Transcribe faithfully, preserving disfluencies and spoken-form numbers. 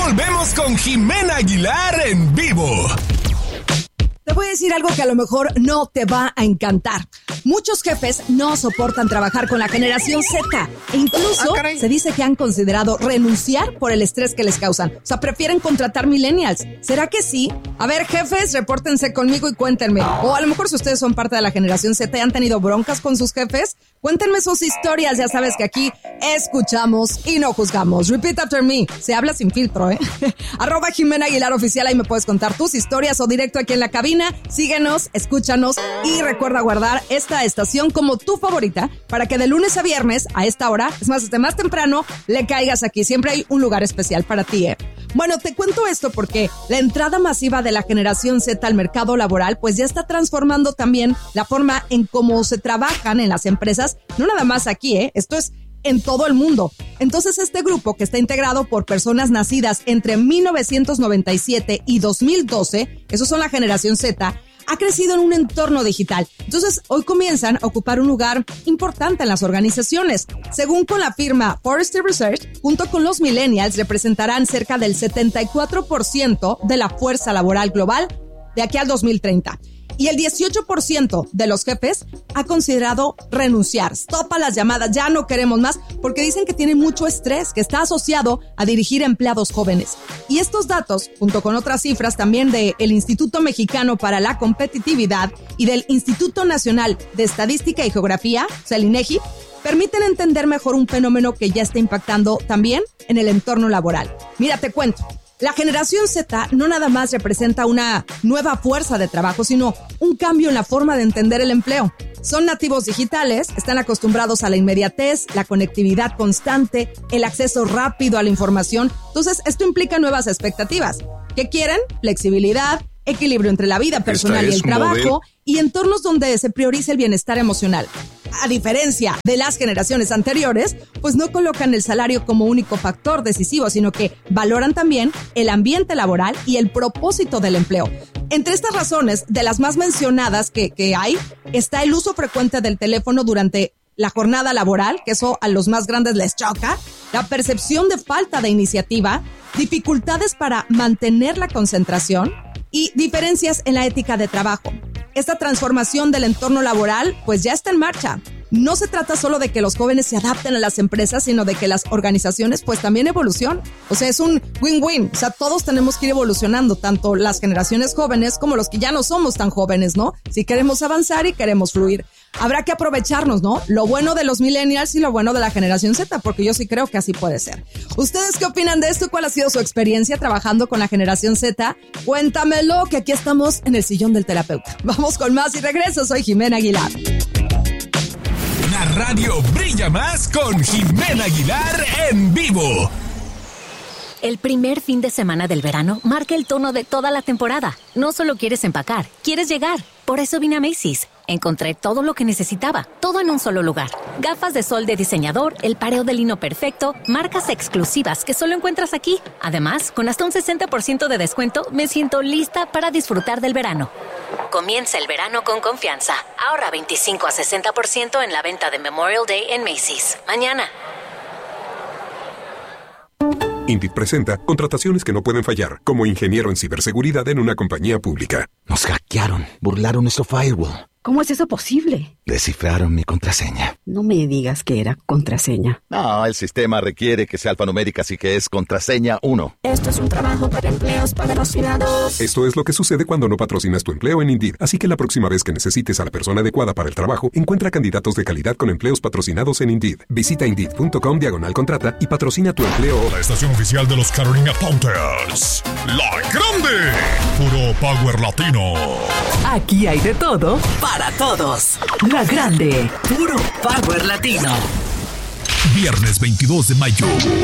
Volvemos con Jimena Aguilar en vivo. Te voy a decir algo que a lo mejor no te va a encantar. Muchos jefes no soportan trabajar con la generación Z. E incluso ah, se dice que han considerado renunciar por el estrés que les causan. O sea, prefieren contratar millennials. ¿Será que sí? A ver, jefes, repórtense conmigo y cuéntenme. O a lo mejor si ustedes son parte de la generación Z y han tenido broncas con sus jefes, cuéntenme sus historias. Ya sabes que aquí escuchamos y no juzgamos. Repeat after me. Se habla sin filtro, ¿eh? Arroba Jimena Aguilar Oficial. Ahí me puedes contar tus historias o directo aquí en la cabina. Síguenos, escúchanos y recuerda guardar esta estación como tu favorita para que de lunes a viernes a esta hora, es más, desde más temprano, le caigas aquí. Siempre hay un lugar especial para ti, ¿eh? Bueno, te cuento esto porque la entrada masiva de la generación Z al mercado laboral pues ya está transformando también la forma en cómo se trabajan en las empresas, no nada más aquí, ¿eh? Esto es en todo el mundo. Entonces este grupo, que está integrado por personas nacidas entre mil novecientos noventa y siete y dos mil doce, esos son la generación Z, ha crecido en un entorno digital. Entonces hoy comienzan a ocupar un lugar importante en las organizaciones. Según con la firma Forrester Research, junto con los millennials representarán cerca del setenta y cuatro por ciento de la fuerza laboral global de aquí al dos mil treinta. Y el dieciocho por ciento de los jefes ha considerado renunciar. Stop a las llamadas, ya no queremos más, porque dicen que tiene mucho estrés, que está asociado a dirigir empleados jóvenes. Y estos datos, junto con otras cifras también del Instituto Mexicano para la Competitividad y del Instituto Nacional de Estadística y Geografía, o sea, el INEGI, permiten entender mejor un fenómeno que ya está impactando también en el entorno laboral. Mira, te cuento. La generación Z no nada más representa una nueva fuerza de trabajo, sino un cambio en la forma de entender el empleo. Son nativos digitales, están acostumbrados a la inmediatez, la conectividad constante, el acceso rápido a la información. Entonces, esto implica nuevas expectativas. ¿Qué quieren? Flexibilidad, equilibrio entre la vida personal y el trabajo, modelo. Y entornos donde se prioriza el bienestar emocional. A diferencia de las generaciones anteriores, pues no colocan el salario como único factor decisivo, sino que valoran también el ambiente laboral y el propósito del empleo. Entre estas razones, de las más mencionadas que, que hay, está el uso frecuente del teléfono durante la jornada laboral, que eso a los más grandes les choca, la percepción de falta de iniciativa, dificultades para mantener la concentración y diferencias en la ética de trabajo. Esta transformación del entorno laboral pues ya está en marcha. No se trata solo de que los jóvenes se adapten a las empresas, sino de que las organizaciones pues también evolucionen. O sea, es un win-win. O sea, todos tenemos que ir evolucionando, tanto las generaciones jóvenes como los que ya no somos tan jóvenes, ¿no? Si queremos avanzar y queremos fluir. Habrá que aprovecharnos, ¿no? Lo bueno de los millennials y lo bueno de la generación Z, porque yo sí creo que así puede ser. ¿Ustedes qué opinan de esto? ¿Cuál ha sido su experiencia trabajando con la generación Z? Cuéntamelo, que aquí estamos en el sillón del terapeuta. Vamos con más y regreso. Soy Jimena Aguilar. La radio brilla más con Jimena Aguilar en vivo. El primer fin de semana del verano marca el tono de toda la temporada. No solo quieres empacar, quieres llegar. Por eso vine a Macy's. Encontré todo lo que necesitaba, todo en un solo lugar. Gafas de sol de diseñador, el pareo de lino perfecto, marcas exclusivas que solo encuentras aquí. Además, con hasta un sesenta por ciento de descuento, me siento lista para disfrutar del verano. Comienza el verano con confianza. Ahorra veinticinco a sesenta por ciento en la venta de Memorial Day en Macy's. Mañana. Indeed presenta contrataciones que no pueden fallar, como ingeniero en ciberseguridad en una compañía pública. Nos hackearon, burlaron nuestro firewall. ¿Cómo es eso posible? Descifraron mi contraseña. No me digas que era contraseña. No, el sistema requiere que sea alfanumérica, así que es contraseña uno. Esto es un trabajo para empleos patrocinados. Esto es lo que sucede cuando no patrocinas tu empleo en Indeed. Así que la próxima vez que necesites a la persona adecuada para el trabajo, encuentra candidatos de calidad con empleos patrocinados en Indeed. Visita Indeed.com diagonal contrata y patrocina tu empleo. La estación oficial de los Carolina Panthers. La Grande. Puro Power Latino. Aquí hay de todo para todos. La Grande, puro Power Latino. Viernes veintidós de mayo,